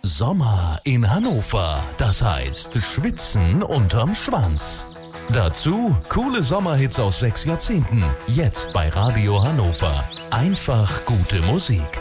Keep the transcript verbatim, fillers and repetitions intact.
Sommer in Hannover. Das heißt Schwitzen unterm Schwanz. Dazu coole Sommerhits aus sechs Jahrzehnten. Jetzt bei Radio Hannover. Einfach gute Musik.